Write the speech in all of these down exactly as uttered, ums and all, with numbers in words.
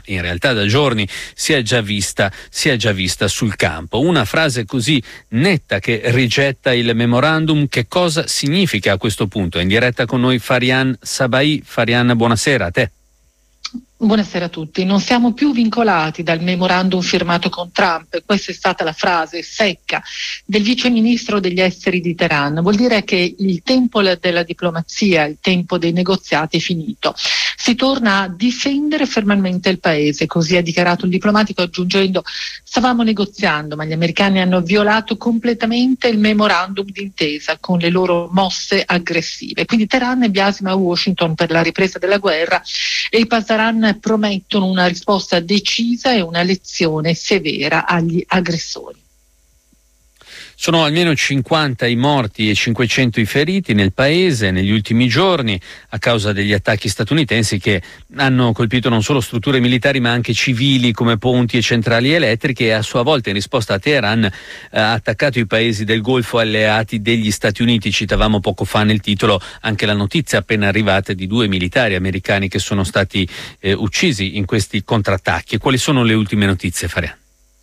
in realtà da giorni si è già vista, si è già vista sul campo. Una frase così netta che rigetta il memorandum, che cosa significa a questo punto? È in diretta con noi Farian Sabai. Farian, buonasera a te. Buonasera a tutti. Non siamo più vincolati dal memorandum firmato con Trump. Questa è stata la frase secca del vice ministro degli esteri di Teheran. Vuol dire che il tempo della diplomazia, il tempo dei negoziati è finito. Si torna a difendere fermamente il paese, così ha dichiarato il diplomatico, aggiungendo: stavamo negoziando, ma gli americani hanno violato completamente il memorandum d'intesa con le loro mosse aggressive. Quindi Teheran biasima Washington per la ripresa della guerra e i Pasaran promettono una risposta decisa e una lezione severa agli aggressori. Sono almeno cinquanta i morti e cinquecento i feriti nel paese negli ultimi giorni a causa degli attacchi statunitensi che hanno colpito non solo strutture militari ma anche civili come ponti e centrali elettriche, e a sua volta in risposta a Teheran eh, ha attaccato i paesi del Golfo alleati degli Stati Uniti. Citavamo poco fa nel titolo anche la notizia appena arrivata di due militari americani che sono stati eh, uccisi in questi contrattacchi. Quali sono le ultime notizie, Farian?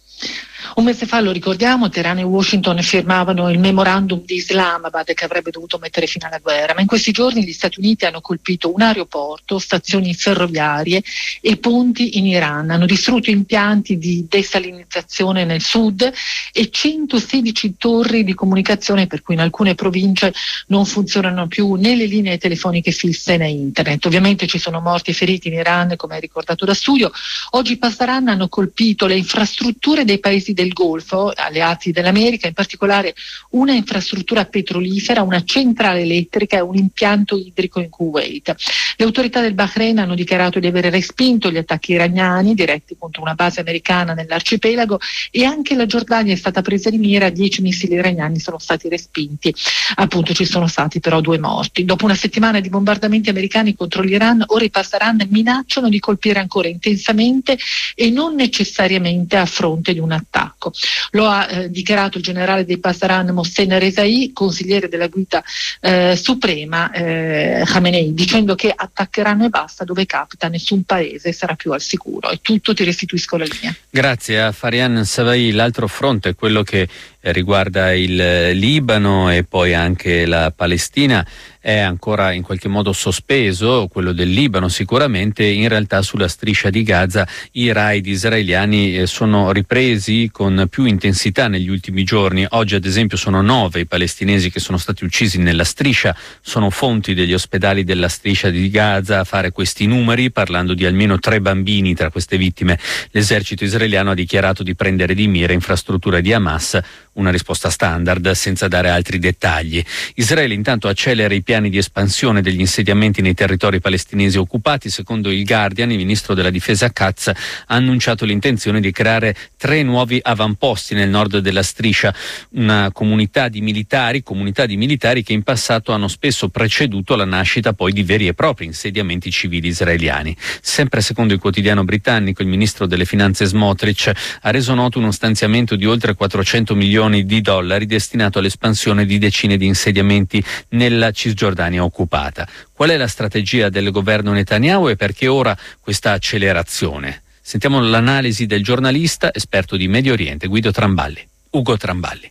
Un mese fa, lo ricordiamo, Teheran e Washington firmavano il memorandum di Islamabad che avrebbe dovuto mettere fine alla guerra, ma in questi giorni gli Stati Uniti hanno colpito un aeroporto, stazioni ferroviarie e ponti in Iran, hanno distrutto impianti di desalinizzazione nel sud e centosedici torri di comunicazione, per cui in alcune province non funzionano più né le linee telefoniche fisse né internet. Ovviamente ci sono morti e feriti in Iran, come hai ricordato da studio. Oggi i Pasaran hanno colpito le infrastrutture dei paesi del Golfo, alleati dell'America, in particolare una infrastruttura petrolifera, una centrale elettrica e un impianto idrico in Kuwait. Le autorità del Bahrain hanno dichiarato di aver respinto gli attacchi iraniani diretti contro una base americana nell'arcipelago, e anche la Giordania è stata presa di mira, dieci missili iraniani sono stati respinti. Appunto ci sono stati però due morti. Dopo una settimana di bombardamenti americani contro l'Iran, ora i Pasaran minacciano di colpire ancora intensamente e non necessariamente a fronte di un attacco. Lo ha eh, dichiarato il generale dei Pasaran Mohsen Rezai, consigliere della guida eh, suprema eh, Khamenei, dicendo che attaccheranno e basta, dove capita nessun paese sarà più al sicuro. È tutto, ti restituisco la linea. Grazie a Farian Sabai. L'altro fronte è quello che riguarda il Libano e poi anche la Palestina. È ancora in qualche modo sospeso, quello del Libano sicuramente. In realtà sulla striscia di Gaza i raid israeliani sono ripresi con più intensità negli ultimi giorni. Oggi ad esempio sono nove i palestinesi che sono stati uccisi nella striscia. Sono fonti degli ospedali della striscia di Gaza a fare questi numeri, parlando di almeno tre bambini tra queste vittime. L'esercito israeliano ha dichiarato di prendere di mira infrastrutture di Hamas, una risposta standard senza dare altri dettagli. Israele intanto accelera i piani di espansione degli insediamenti nei territori palestinesi occupati. Secondo il Guardian, il ministro della difesa Katz ha annunciato l'intenzione di creare tre nuovi avamposti nel nord della striscia, una comunità di militari, comunità di militari che in passato hanno spesso preceduto la nascita poi di veri e propri insediamenti civili israeliani. Sempre secondo il quotidiano britannico, il ministro delle finanze Smotrich ha reso noto uno stanziamento di oltre quattrocento milioni di dollari destinato all'espansione di decine di insediamenti nella Cisgiordania occupata. Qual è la strategia del governo Netanyahu e perché ora questa accelerazione? Sentiamo l'analisi del giornalista esperto di Medio Oriente Guido Tramballi, Ugo Tramballi.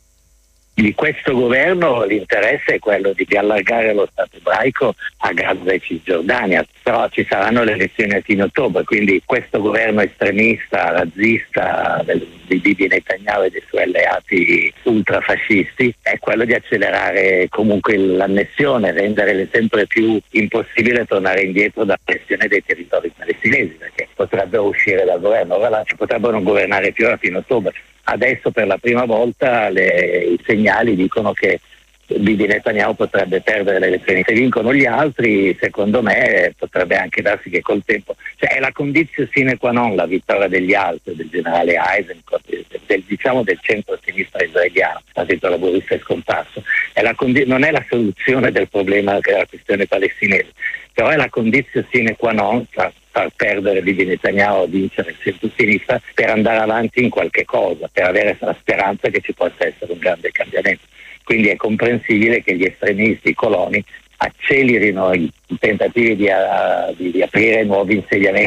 Di questo governo l'interesse è quello di allargare lo Stato ebraico a Gaza e Cisgiordania, però ci saranno le elezioni a fine ottobre, quindi questo governo estremista, razzista di Bibi Netanyahu e dei suoi alleati ultrafascisti è quello di accelerare comunque l'annessione, rendere sempre più impossibile tornare indietro dalla gestione dei territori palestinesi, perché potrebbero uscire dal governo, ora ci potrebbero non governare più a fine ottobre. Adesso per la prima volta le, i segnali dicono che Bibi Netanyahu potrebbe perdere le elezioni. Se vincono gli altri, secondo me, potrebbe anche darsi che col tempo, cioè è la condizione sine qua non la vittoria degli altri, del generale Eisenhower, del, del, diciamo del centro-sinistra israeliano, partito laburista e scomparso. È la condi- non è la soluzione del problema che è la questione palestinese, però è la condizione sine qua non far, far perdere Bibi Netanyahu a vincere il centro-sinistra per andare avanti in qualche cosa, per avere la speranza che ci possa essere un grande cambiamento. Quindi è comprensibile che gli estremisti, i coloni, accelerino i tentativi di, uh, di, di aprire nuovi insediamenti